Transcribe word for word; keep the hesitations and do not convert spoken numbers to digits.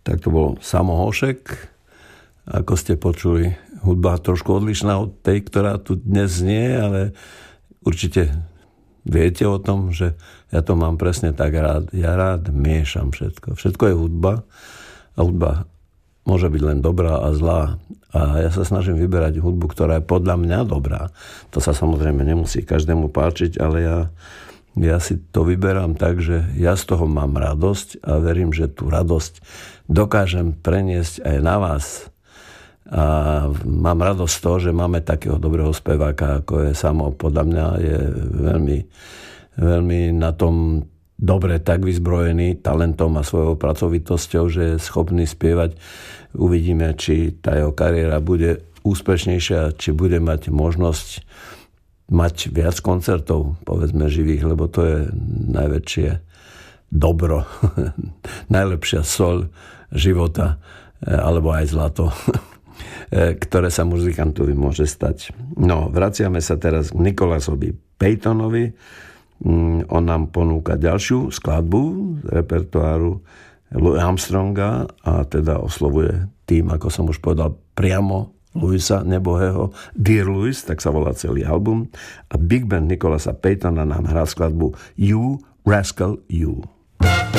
tak to bol Samo Hošek. Ako ste počuli, hudba trošku odlišná od tej, ktorá tu dnes znie, ale určite viete o tom, že ja to mám presne tak rád. Ja rád miešam všetko. Všetko je hudba a hudba môže byť len dobrá a zlá. A ja sa snažím vyberať hudbu, ktorá je podľa mňa dobrá. To sa samozrejme nemusí každému páčiť, ale ja, ja si to vyberám tak, že ja z toho mám radosť a verím, že tú radosť dokážem preniesť aj na vás. A mám radosť z toho, že máme takého dobrého speváka, ako je Samo. Podľa mňa je veľmi, veľmi na tom dobre tak vyzbrojený talentom a svojou pracovitosťou, že je schopný spievať. Uvidíme, či tá jeho kariéra bude úspešnejšia, či bude mať možnosť mať viac koncertov, povedzme živých, lebo to je najväčšie dobro, najlepšia soľ života, alebo aj zlato, ktoré sa muzikantovi môže stať. No, vraciame sa teraz k Nicholasovi Paytonovi. On nám ponúka ďalšiu skladbu z repertoáru Louis Armstronga a teda oslovuje tým, ako som už povedal, priamo Louisa nebohého. Dear Louis, tak sa volá celý album. A Big Band Nicholasa Paytona nám hrá skladbu You, Rascal You.